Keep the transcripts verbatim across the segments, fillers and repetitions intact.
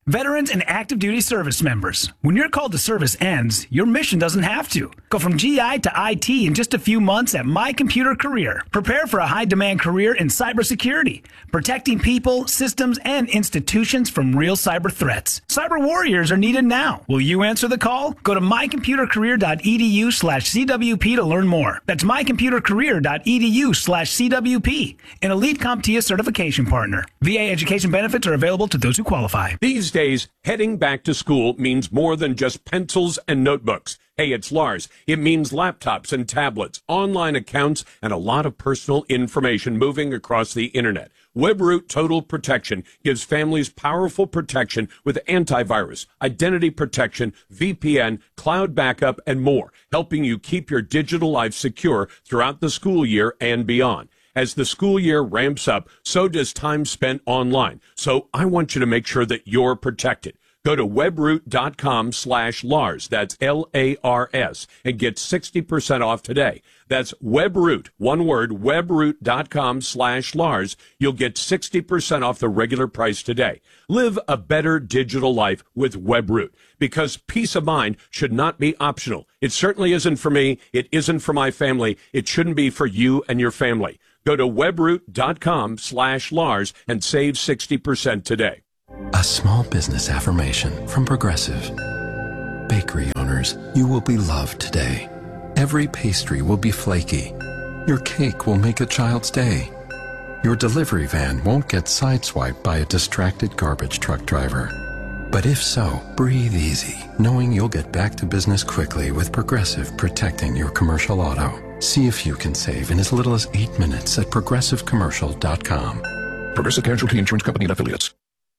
Veterans and active duty service members, when your call to service ends, your mission doesn't have to. Go from G I to I T in just a few months at My Computer Career. Prepare for a high-demand career in cybersecurity, protecting people, systems, and institutions from real cyber threats. Cyber warriors are needed now. Will you answer the call? Go to mycomputercareer.edu slash CWP to learn more. That's mycomputercareer.edu slash CWP, an Elite CompTIA certification partner. V A education benefits are available to those who qualify. These days, heading back to school means more than just pencils and notebooks. Hey, it's Lars. It means laptops and tablets, online accounts, and a lot of personal information moving across the internet. WebRoot Total Protection gives families powerful protection with antivirus, identity protection, V P N, cloud backup, and more, helping you keep your digital life secure throughout the school year and beyond. As the school year ramps up, so does time spent online. So I want you to make sure that you're protected. Go to webroot.com slash Lars, that's L A R S, and get sixty percent off today. That's WebRoot, one word, webroot.com slash Lars. You'll get sixty percent off the regular price today. Live a better digital life with WebRoot, because peace of mind should not be optional. It certainly isn't for me. It isn't for my family. It shouldn't be for you and your family. Go to webroot.com slash Lars and save sixty percent today. A small business affirmation from Progressive. Bakery owners, you will be loved today. Every pastry will be flaky. Your cake will make a child's day. Your delivery van won't get sideswiped by a distracted garbage truck driver. But if so, breathe easy, knowing you'll get back to business quickly with Progressive protecting your commercial auto. See if you can save in as little as eight minutes at progressive commercial dot com. Progressive Casualty Insurance Company and Affiliates.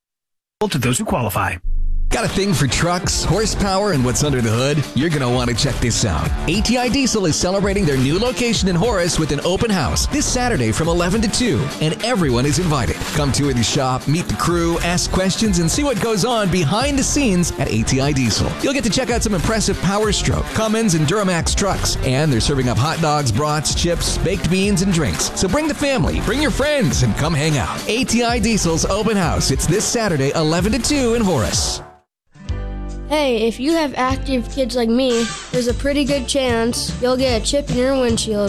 To those who qualify. Got a thing for trucks, horsepower, and what's under the hood? You're going to want to check this out. A T I Diesel is celebrating their new location in Horace with an open house this Saturday from eleven to two, and everyone is invited. Come tour the shop, meet the crew, ask questions, and see what goes on behind the scenes at A T I Diesel. You'll get to check out some impressive Power Stroke, Cummins, and Duramax trucks, and they're serving up hot dogs, brats, chips, baked beans, and drinks. So bring the family, bring your friends, and come hang out. A T I Diesel's open house. It's this Saturday, eleven to two in Horace. Hey, if you have active kids like me, there's a pretty good chance you'll get a chip in your windshield.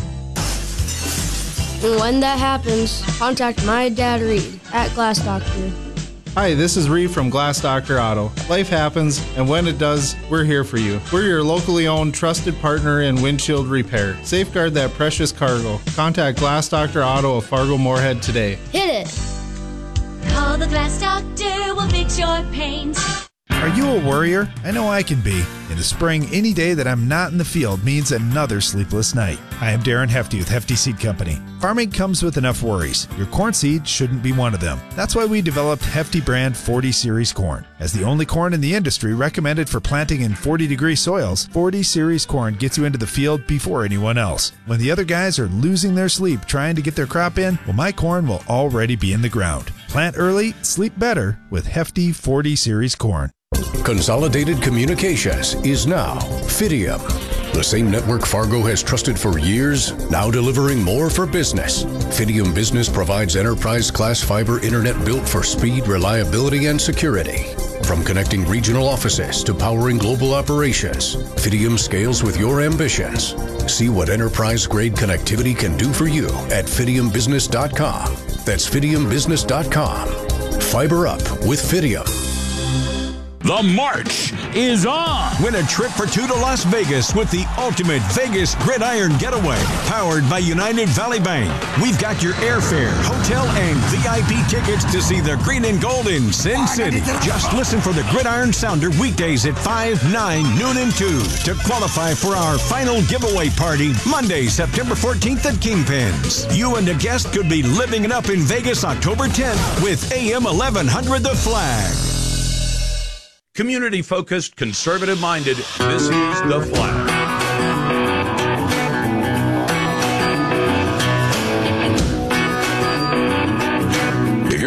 And when that happens, contact my dad Reed at Glass Doctor. Hi, this is Reed from Glass Doctor Auto. Life happens, and when it does, we're here for you. We're your locally owned, trusted partner in windshield repair. Safeguard that precious cargo. Contact Glass Doctor Auto of Fargo Moorhead today. Hit it! Call the Glass Doctor, we'll fix your paint. Are you a worrier? I know I can be. In the spring, any day that I'm not in the field means another sleepless night. Hi, I'm Darren Hefty with Hefty Seed Company. Farming comes with enough worries. Your corn seed shouldn't be one of them. That's why we developed Hefty brand forty series corn. As the only corn in the industry recommended for planting in forty degree soils, forty series corn gets you into the field before anyone else. When the other guys are losing their sleep trying to get their crop in, well, my corn will already be in the ground. Plant early, sleep better with Hefty forty series corn. Consolidated Communications is now Fidium. The same network Fargo has trusted for years, now delivering more for business. Fidium Business provides enterprise-class fiber internet built for speed, reliability, and security. From connecting regional offices to powering global operations, Fidium scales with your ambitions. See what enterprise-grade connectivity can do for you at fidium business dot com. That's fidium business dot com. Fiber up with Fidium. The march is on. Win a trip for two to Las Vegas with the ultimate Vegas Gridiron Getaway, powered by United Valley Bank. We've got your airfare, hotel, and V I P tickets to see the green and gold in Sin City. Just listen for the Gridiron Sounder weekdays at five, nine, noon, and two to qualify for our final giveaway party Monday, September fourteenth at Kingpins. You and a guest could be living it up in Vegas October tenth with A M eleven hundred The Flag. Community-focused, conservative-minded, this is The Flag. If you're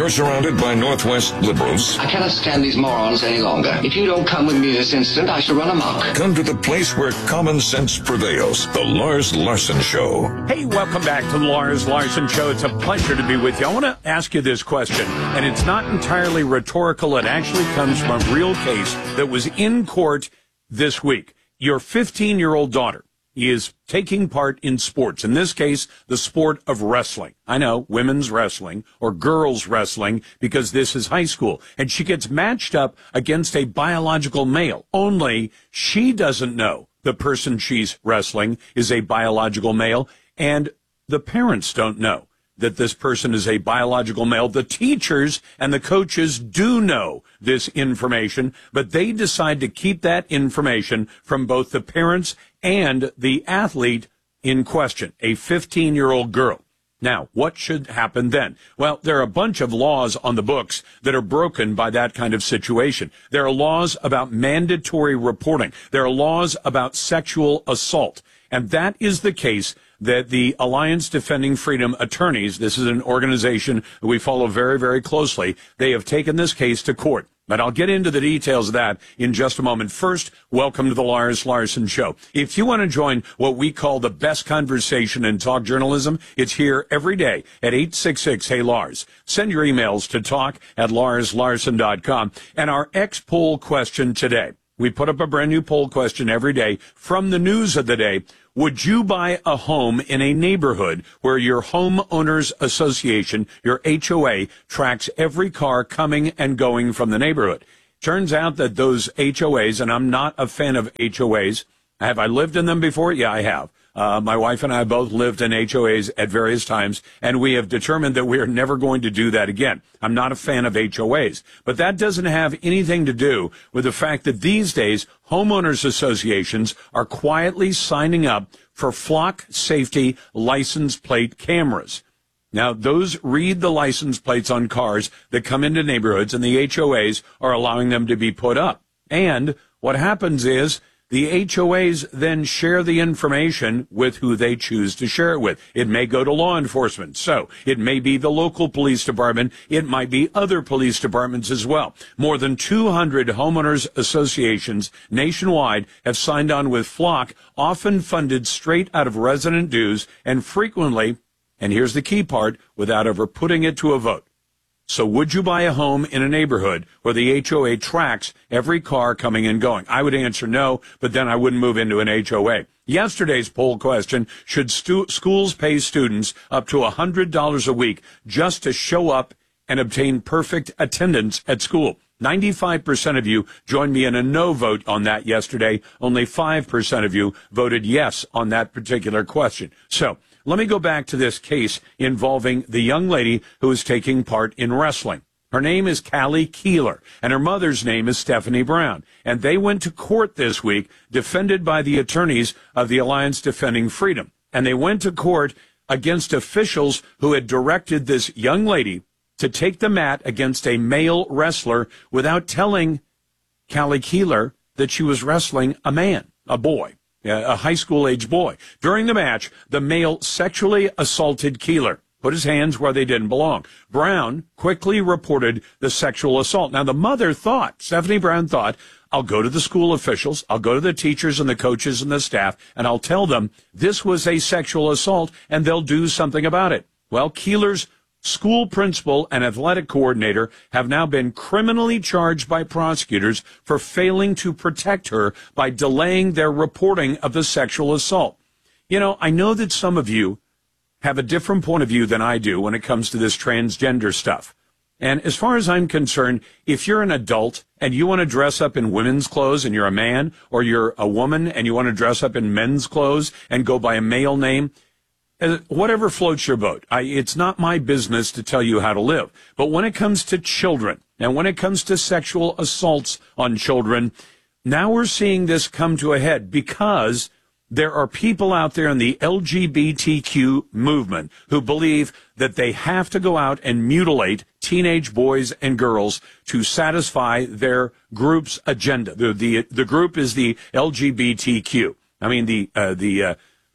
You're surrounded by Northwest liberals. I cannot stand these morons any longer. If you don't come with me this instant, I shall run amok. Come to the place where common sense prevails. The Lars Larson Show. Hey, welcome back to the Lars Larson Show. It's a pleasure to be with you. I want to ask you this question, and it's not entirely rhetorical. It actually comes from a real case that was in court this week. Your fifteen-year-old daughter is taking part in sports. In this case, the sport of wrestling. I know, women's wrestling or girls wrestling, because this is high school. And she gets matched up against a biological male. Only she doesn't know the person she's wrestling is a biological male, and the parents don't know that this person is a biological male. The teachers and the coaches do know this information, but they decide to keep that information from both the parents and the athlete in question, a fifteen-year-old girl. Now, what should happen then? Well, there are a bunch of laws on the books that are broken by that kind of situation. There are laws about mandatory reporting. There are laws about sexual assault. And that is the case that the Alliance Defending Freedom attorneys, this is an organization that we follow very, very closely, they have taken this case to court. But I'll get into the details of that in just a moment. First, welcome to the Lars Larson Show. If you want to join what we call the best conversation in talk journalism, it's here every day at eight six six, hey Lars. Send your emails to talk at lars larson dot com. And our X-poll question today, we put up a brand new poll question every day from the news of the day. Would you buy a home in a neighborhood where your homeowners association, your H O A, tracks every car coming and going from the neighborhood? Turns out that those H O As, and I'm not a fan of H O As. Have I lived in them before? Yeah, I have. Uh, my wife and I both lived in H O As at various times, and we have determined that we are never going to do that again. I'm not a fan of H O As, but that doesn't have anything to do with the fact that these days homeowners associations are quietly signing up for flock safety license plate cameras. Now, those read the license plates on cars that come into neighborhoods, and the H O As are allowing them to be put up. And what happens is the H O As then share the information with who they choose to share it with. It may go to law enforcement, so it may be the local police department. It might be other police departments as well. More than two hundred homeowners associations nationwide have signed on with Flock, often funded straight out of resident dues and frequently, and here's the key part, without ever putting it to a vote. So would you buy a home in a neighborhood where the H O A tracks every car coming and going? I would answer no, but then I wouldn't move into an H O A. Yesterday's poll question, should stu- schools pay students up to one hundred dollars a week just to show up and obtain perfect attendance at school? ninety-five percent of you joined me in a no vote on that yesterday. Only five percent of you voted yes on that particular question. So let me go back to this case involving the young lady who is taking part in wrestling. Her name is Callie Keeler, and her mother's name is Stephanie Brown. And they went to court this week, defended by the attorneys of the Alliance Defending Freedom. And they went to court against officials who had directed this young lady to take the mat against a male wrestler without telling Callie Keeler that she was wrestling a man, a boy. A high school-age boy. During the match, the male sexually assaulted Keeler, put his hands where they didn't belong. Brown quickly reported the sexual assault. Now, the mother thought, Stephanie Brown thought, I'll go to the school officials, I'll go to the teachers and the coaches and the staff, and I'll tell them this was a sexual assault, and they'll do something about it. Well, Keeler's school principal and athletic coordinator have now been criminally charged by prosecutors for failing to protect her by delaying their reporting of the sexual assault. You know, I know that some of you have a different point of view than I do when it comes to this transgender stuff. And as far as I'm concerned, if you're an adult and you want to dress up in women's clothes and you're a man, or you're a woman and you want to dress up in men's clothes and go by a male name, whatever floats your boat. I, it's not my business to tell you how to live. But when it comes to children, and when it comes to sexual assaults on children, now we're seeing this come to a head because there are people out there in the L G B T Q movement who believe that they have to go out and mutilate teenage boys and girls to satisfy their group's agenda. The, the, the group is the L G B T Q. I mean, the, uh, the, uh,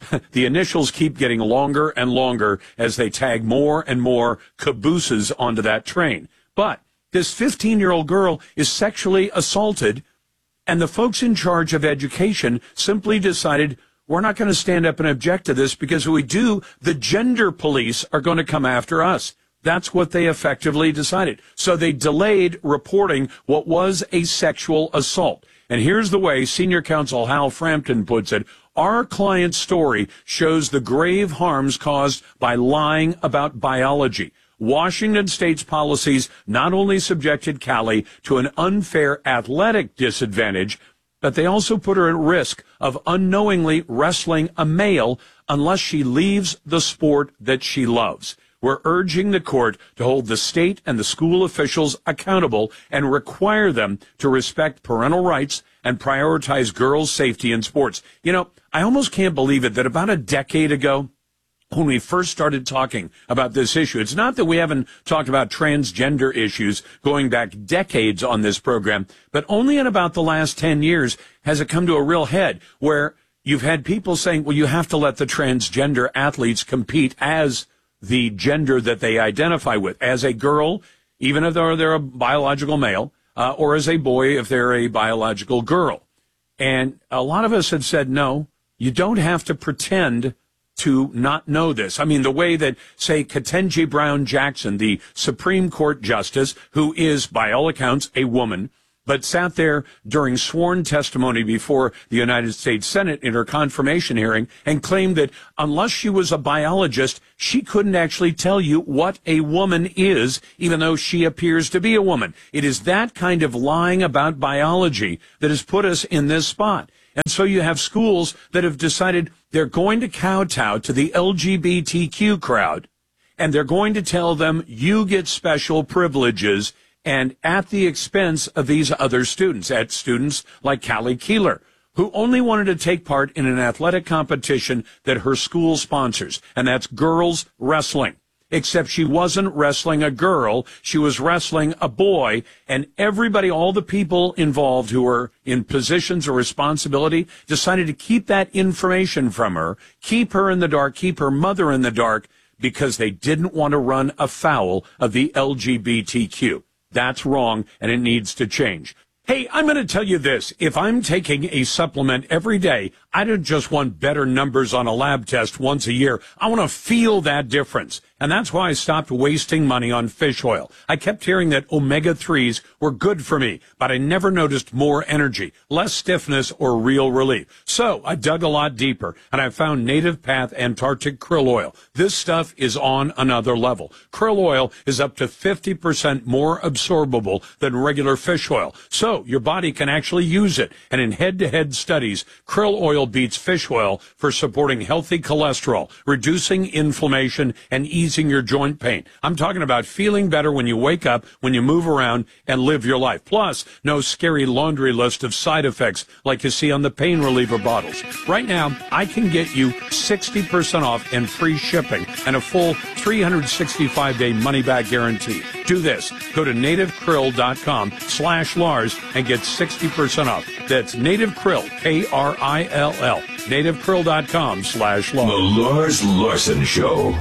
the initials keep getting longer and longer as they tag more and more cabooses onto that train. But this fifteen-year-old girl is sexually assaulted, and the folks in charge of education simply decided, we're not going to stand up and object to this, because if we do, the gender police are going to come after us. That's what they effectively decided. So they delayed reporting what was a sexual assault. And here's the way senior counsel Hal Frampton puts it. Our client's story shows the grave harms caused by lying about biology. Washington State's policies not only subjected Callie to an unfair athletic disadvantage, but they also put her at risk of unknowingly wrestling a male unless she leaves the sport that she loves. We're urging the court to hold the state and the school officials accountable and require them to respect parental rights and prioritize girls' safety in sports. You know, I almost can't believe it that about a decade ago, when we first started talking about this issue, it's not that we haven't talked about transgender issues going back decades on this program, but only in about the last ten years has it come to a real head where you've had people saying, well, you have to let the transgender athletes compete as the gender that they identify with, as a girl, even if they're, they're a biological male, uh, or as a boy if they're a biological girl. And a lot of us have said, no, you don't have to pretend to not know this. I mean, the way that, say, Ketanji Brown Jackson, the Supreme Court justice, who is, by all accounts, a woman, but sat there during sworn testimony before the United States Senate in her confirmation hearing and claimed that unless she was a biologist, she couldn't actually tell you what a woman is, even though she appears to be a woman. It is that kind of lying about biology that has put us in this spot. And so you have schools that have decided they're going to kowtow to the L G B T Q crowd, and they're going to tell them you get special privileges, and at the expense of these other students, at students like Callie Keeler, who only wanted to take part in an athletic competition that her school sponsors, and that's girls wrestling. Except she wasn't wrestling a girl, she was wrestling a boy, and everybody, all the people involved who were in positions of responsibility, decided to keep that information from her, keep her in the dark, keep her mother in the dark, because they didn't want to run afoul of the L G B T Q. That's wrong, and it needs to change. Hey, I'm going to tell you this. If I'm taking a supplement every day, I don't just want better numbers on a lab test once a year. I want to feel that difference. And that's why I stopped wasting money on fish oil. I kept hearing that omega threes were good for me, but I never noticed more energy, less stiffness, or real relief. So I dug a lot deeper, and I found Native Path Antarctic Krill Oil. This stuff is on another level. Krill oil is up to fifty percent more absorbable than regular fish oil, so your body can actually use it. And in head-to-head studies, krill oil beats fish oil for supporting healthy cholesterol, reducing inflammation, and easing your joint pain. I'm talking about feeling better when you wake up, when you move around, and live your life. Plus, no scary laundry list of side effects like you see on the pain reliever bottles. Right now, I can get you sixty percent off and free shipping and a full three hundred sixty-five day money-back guarantee. Do this. Go to nativekrill.com slash Lars and get sixty percent off. That's Native Krill, K R I L L, nativekrill.com slash Lars. The Lars Larson Show.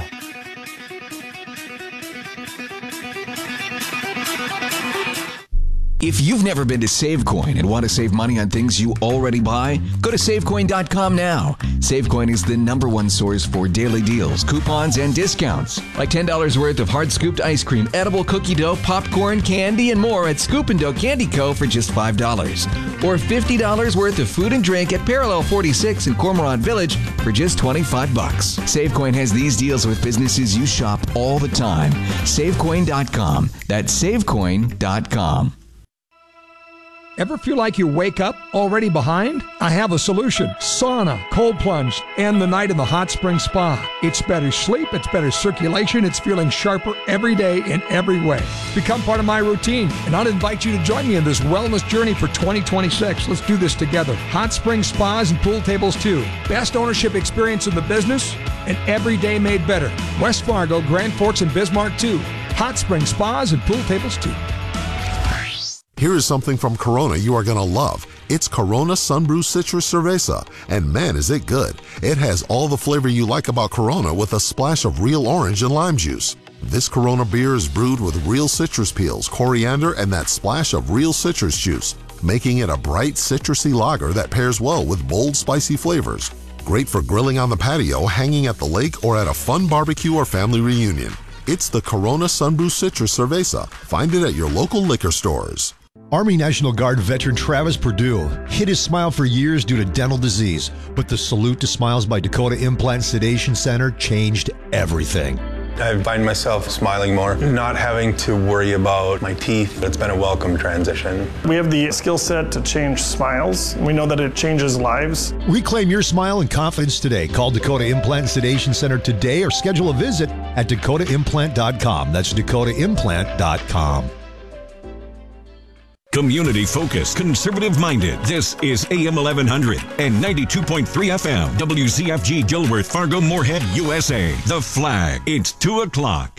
If you've never been to SaveCoin and want to save money on things you already buy, go to save coin dot com now. SaveCoin is the number one source for daily deals, coupons, and discounts. Like ten dollars worth of hard-scooped ice cream, edible cookie dough, popcorn, candy, and more at Scoop and Dough Candy Co. for just five dollars. Or fifty dollars worth of food and drink at Parallel forty-six in Cormorant Village for just twenty-five bucks. SaveCoin has these deals with businesses you shop all the time. save coin dot com. That's save coin dot com. Ever feel like you wake up already behind? I have a solution. Sauna, cold plunge, and the night in the hot spring spa. It's better sleep, it's better circulation, it's feeling sharper every day in every way. Become part of my routine, and I'll invite you to join me in this wellness journey for twenty twenty-six. Let's do this together. Hot spring spas and pool tables too. Best ownership experience in the business, and every day made better. West Fargo, Grand Forks, and Bismarck too. Hot spring spas and pool tables too. Here is something from Corona you are going to love. It's Corona Sunbrew Citrus Cerveza, and man is it good. It has all the flavor you like about Corona with a splash of real orange and lime juice. This Corona beer is brewed with real citrus peels, coriander, and that splash of real citrus juice, making it a bright, citrusy lager that pairs well with bold, spicy flavors. Great for grilling on the patio, hanging at the lake, or at a fun barbecue or family reunion. It's the Corona Sunbrew Citrus Cerveza. Find it at your local liquor stores. Army National Guard veteran Travis Purdue hid his smile for years due to dental disease, but the Salute to Smiles by Dakota Implant Sedation Center changed everything. I find myself smiling more, not having to worry about my teeth. It's been a welcome transition. We have the skill set to change smiles. We know that it changes lives. Reclaim your smile and confidence today. Call Dakota Implant Sedation Center today or schedule a visit at dakota implant dot com. That's dakota implant dot com. Community focused, conservative minded. This is A M eleven hundred and ninety-two point three F M. W Z F G Dilworth, Fargo, Moorhead, U S A. The Flag. It's two o'clock.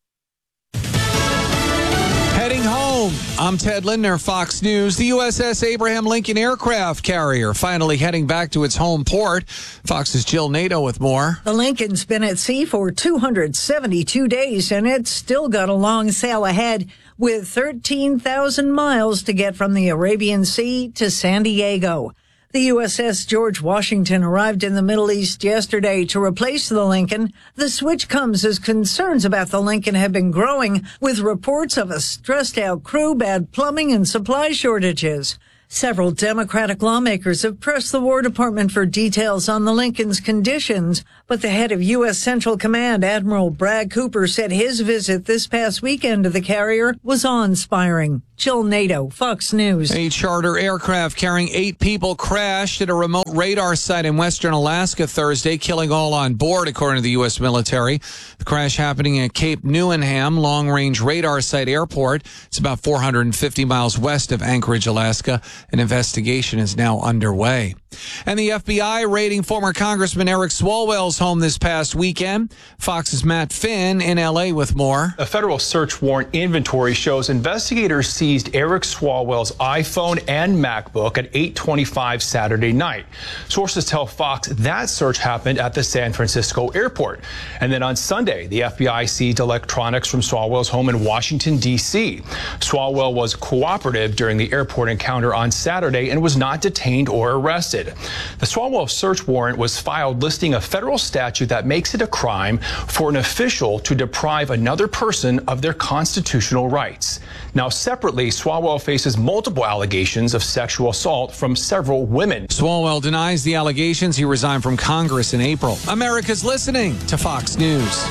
Heading home. I'm Ted Lindner, Fox News. The U S S Abraham Lincoln aircraft carrier finally heading back to its home port. Fox's Jill Nato with more. The Lincoln's been at sea for two hundred seventy-two days, and it's still got a long sail ahead, with thirteen thousand miles to get from the Arabian Sea to San Diego. The U S S George Washington arrived in the Middle East yesterday to replace the Lincoln. The switch comes as concerns about the Lincoln have been growing, with reports of a stressed-out crew, bad plumbing, and supply shortages. Several Democratic lawmakers have pressed the War Department for details on the Lincoln's conditions, but the head of U S Central Command, Admiral Brad Cooper, said his visit this past weekend to the carrier was awe-inspiring. Jill Nato, Fox News. A charter aircraft carrying eight people crashed at a remote radar site in western Alaska Thursday, killing all on board, according to the U S military. The crash happening at Cape Newenham Long-Range Radar Site Airport. It's about four hundred fifty miles west of Anchorage, Alaska. An investigation is now underway. And the F B I raiding former Congressman Eric Swalwell's home this past weekend. Fox's Matt Finn in L A with more. A federal search warrant inventory shows investigators seized Eric Swalwell's iPhone and MacBook at eight twenty-five Saturday night. Sources tell Fox that search happened at the San Francisco airport. And then on Sunday, the F B I seized electronics from Swalwell's home in Washington, D C Swalwell was cooperative during the airport encounter on Saturday and was not detained or arrested. The Swalwell search warrant was filed listing a federal statute that makes it a crime for an official to deprive another person of their constitutional rights. Now, separately, Swalwell faces multiple allegations of sexual assault from several women. Swalwell denies the allegations. He resigned from Congress in April. America's listening to Fox News.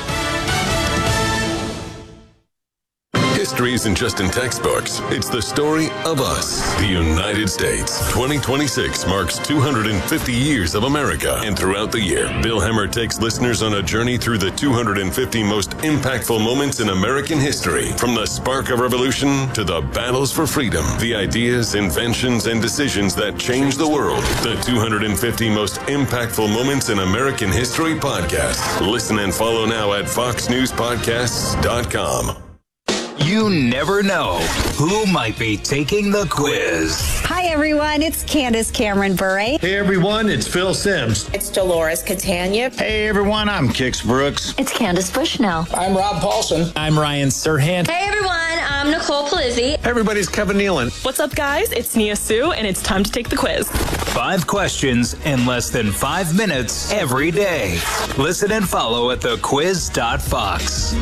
History isn't just in textbooks. It's the story of us, the United States. twenty twenty-six marks two hundred fifty years of America. And throughout the year, Bill Hemmer takes listeners on a journey through the two hundred fifty most impactful moments in American history. From the spark of revolution to the battles for freedom, the ideas, inventions, and decisions that changed the world. The two hundred fifty most impactful moments in American history podcast. Listen and follow now at fox news podcasts dot com. You never know who might be taking the quiz. Hi, everyone. It's Candace Cameron Bure. Hey, everyone. It's Phil Sims. It's Dolores Catania. Hey, everyone. I'm Kix Brooks. It's Candace Bushnell. I'm Rob Paulson. I'm Ryan Serhant. Hey, everyone. I'm Nicole Palizzi. Hey, everybody's Kevin Nealon. What's up, guys? It's Nia Sue, and it's time to take the quiz. Five questions in less than five minutes every day. Listen and follow at the quiz dot fox.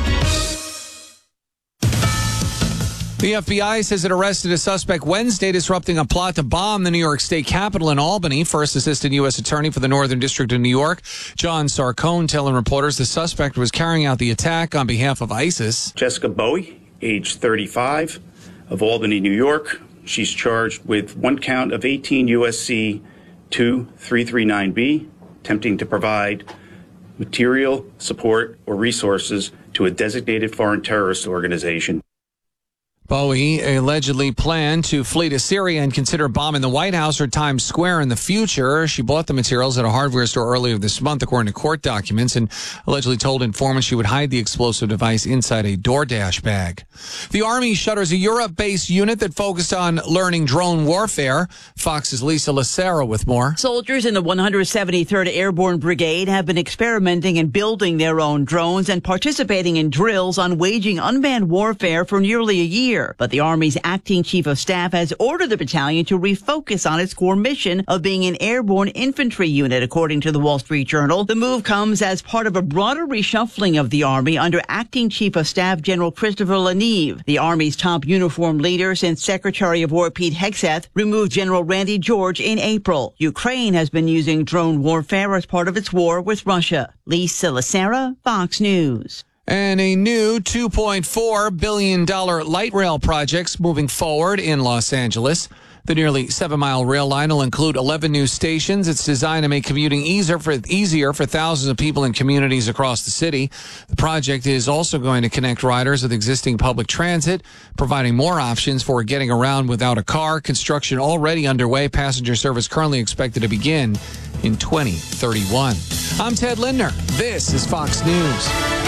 The F B I says it arrested a suspect Wednesday disrupting a plot to bomb the New York State Capitol in Albany. First Assistant U S Attorney for the Northern District of New York, John Sarcone, telling reporters the suspect was carrying out the attack on behalf of ISIS. Jessica Bowie, age thirty-five, of Albany, New York. She's charged with one count of eighteen U S C two three three nine B, attempting to provide material, support, or resources to a designated foreign terrorist organization. Bowie allegedly planned to flee to Syria and consider bombing the White House or Times Square in the future. She bought the materials at a hardware store earlier this month, according to court documents, and allegedly told informants she would hide the explosive device inside a DoorDash bag. The Army shutters a Europe-based unit that focused on learning drone warfare. Fox's Lisa Lacera with more. Soldiers in the one hundred seventy-third Airborne Brigade have been experimenting and building their own drones and participating in drills on waging unmanned warfare for nearly a year. But the Army's acting chief of staff has ordered the battalion to refocus on its core mission of being an airborne infantry unit, according to the Wall Street Journal. The move comes as part of a broader reshuffling of the Army under acting chief of staff General Christopher Leneve. The Army's top uniformed leader since Secretary of War Pete Hegseth removed General Randy George in April. Ukraine has been using drone warfare as part of its war with Russia. Lisa Lacera, Fox News. And a new two point four billion dollars light rail project's moving forward in Los Angeles. The nearly seven-mile rail line will include eleven new stations. It's designed to make commuting easier for, easier for thousands of people in communities across the city. The project is also going to connect riders with existing public transit, providing more options for getting around without a car. Construction already underway. Passenger service currently expected to begin in twenty thirty-one. I'm Ted Lindner. This is Fox News.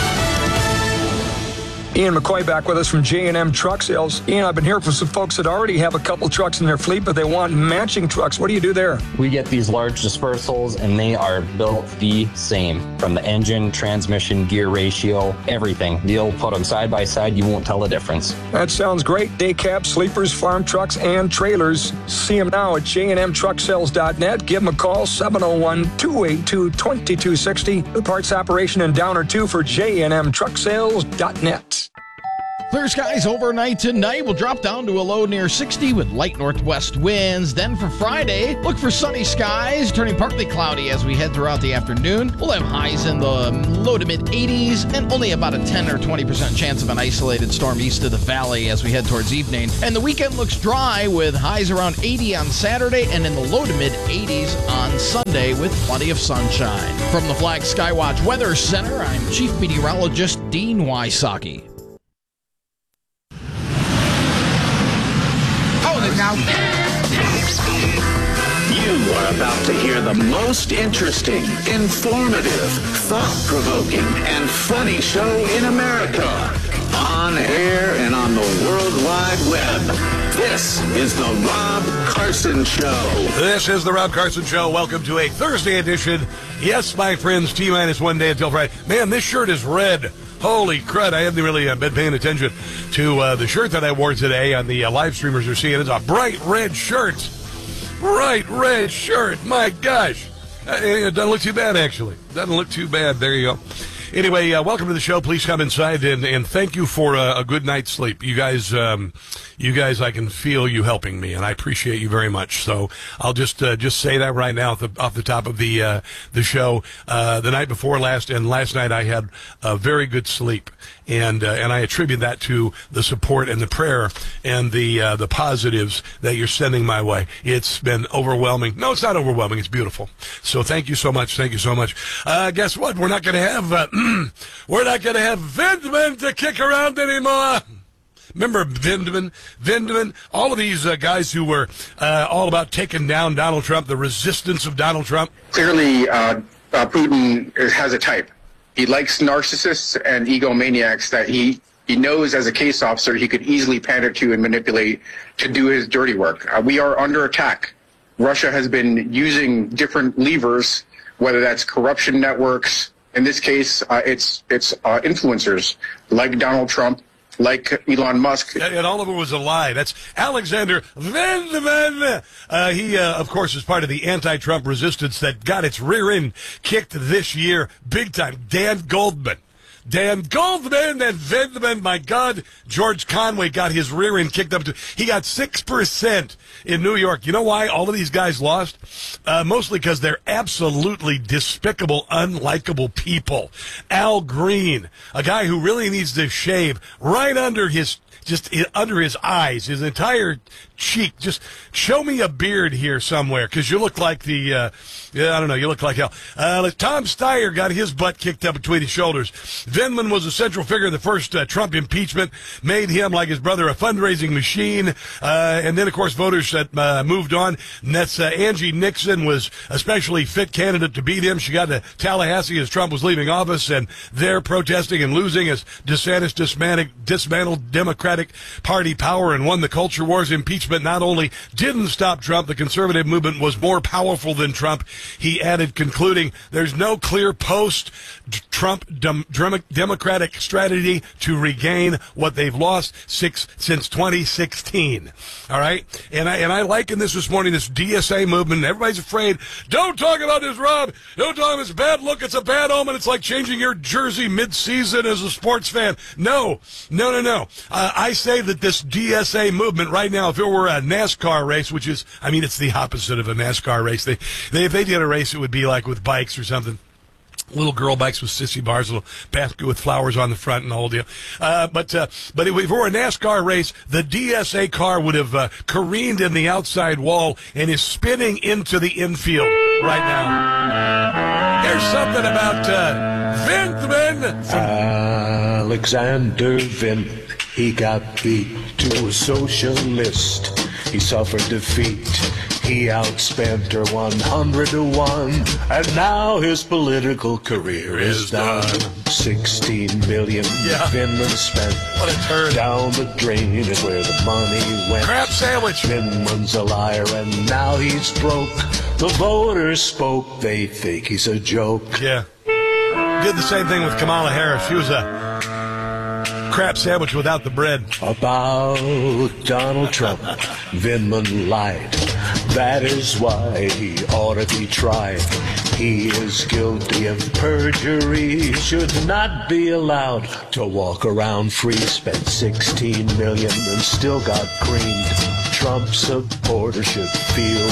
Ian McCoy back with us from J and M Truck Sales. Ian, I've been hearing from some folks that already have a couple trucks in their fleet, but they want matching trucks. What do you do there? We get these large dispersals, and they are built the same. From the engine, transmission, gear ratio, everything. You'll put them side by side, you won't tell the difference. That sounds great. Day cabs, sleepers, farm trucks, and trailers. See them now at j and m truck sales dot net. Give them a call, seven oh one, two eight two, two two six oh. The parts operation in Downer two for j and m truck sales dot net. Clear skies overnight tonight. We'll drop down to a low near sixty with light northwest winds. Then for Friday, look for sunny skies, turning partly cloudy as we head throughout the afternoon. We'll have highs in the low to mid eighties and only about a ten or twenty percent chance of an isolated storm east of the valley as we head towards evening. And the weekend looks dry with highs around eighty on Saturday and in the low to mid eighties on Sunday with plenty of sunshine. From the Flag Skywatch Weather Center, I'm Chief Meteorologist Dean Wysocki. Now. You are about to hear the most interesting, informative, thought-provoking, and funny show in America. On air and on the World Wide Web. This is the Rob Carson Show. This is the Rob Carson Show. Welcome to a Thursday edition. Yes, my friends, T-minus one day until Friday. Man, this shirt is red. Holy crud, I haven't really uh, been paying attention to uh, the shirt that I wore today on the uh, live streamers are seeing. It's a bright red shirt. Bright red shirt. My gosh. Uh, it doesn't look too bad, actually. Doesn't look too bad. There you go. Anyway, uh, welcome to the show. Please come inside, and, and thank you for uh, a good night's sleep. You guys, um, you guys, I can feel you helping me, and I appreciate you very much. So I'll just uh, just say that right now off the, off the top of the uh, the show. Uh, the night before last and last night, I had a very good sleep, and uh, and I attribute that to the support and the prayer and the uh, the positives that you're sending my way. It's been overwhelming. No, it's not overwhelming. It's beautiful. So thank you so much. Thank you so much. Uh, guess what? We're not going to have. Uh, We're not going to have Vindman to kick around anymore. Remember Vindman? Vindman? All of these uh, guys who were uh, all about taking down Donald Trump, the resistance of Donald Trump. Clearly, uh, uh, Putin has a type. He likes narcissists and egomaniacs that he, he knows as a case officer he could easily pander to and manipulate to do his dirty work. Uh, we are under attack. Russia has been using different levers, whether that's corruption networks. In this case, uh, it's it's uh, influencers like Donald Trump, like Elon Musk. And all of it was a lie. That's Alexander Vindman. Uh, he, uh, of course, is part of the anti-Trump resistance that got its rear end kicked this year big time. Dan Goldman. Dan Goldman and Vindman, my God, George Conway got his rear end kicked up to, he got six percent in New York. You know why all of these guys lost? Uh, mostly because they're absolutely despicable, unlikable people. Al Green, a guy who really needs to shave right under his just under his eyes, his entire cheek. Just show me a beard here somewhere, because you look like the, uh, yeah, I don't know, you look like hell. Uh, Tom Steyer got his butt kicked up between his shoulders. Vindman was a central figure of the first uh, Trump impeachment, made him, like his brother, a fundraising machine. Uh, and then, of course, voters that uh, moved on. And that's uh, Angie Nixon was a especially fit candidate to beat him. She got to Tallahassee as Trump was leaving office, and they're protesting and losing as DeSantis dismantled, dismantled Democratic Party power and won the culture wars. Impeachment not only didn't stop Trump, the conservative movement was more powerful than Trump. He added, concluding, there's no clear post-Trump dem- Democratic strategy to regain what they've lost six, since twenty sixteen. All right? And I, and I liken this this morning, this D S A movement. Everybody's afraid. Don't talk about this, Rob. Don't talk about this bad look. It's a bad omen. It's like changing your jersey mid-season as a sports fan. No, no, no, no. Uh, I say that this D S A movement right now, if it were a NASCAR race, which is, I mean, it's the opposite of a NASCAR race. They, they if they did a race, it would be like with bikes or something. Little girl bikes with sissy bars, little basket with flowers on the front and the whole deal. Uh, but uh, but if it were a NASCAR race, the D S A car would have uh, careened in the outside wall and is spinning into the infield right now. There's something about uh, Vindman. Alexander Vindman, he got beat to a socialist. He suffered defeat. He outspent her one hundred to one, and now his political career is done. sixteen million yeah. Vindman spent. What a turd. Down the drain is where the money went. Crab sandwich. Vindman's a liar, and now he's broke. The voters spoke. They think he's a joke. Yeah. Did the same thing with Kamala Harris. She was a crab sandwich without the bread. About Donald Trump, Vindman lied. That is why he ought to be tried. He is guilty of perjury, should not be allowed to walk around free. Spent sixteen million and still got creamed. Trump supporters should feel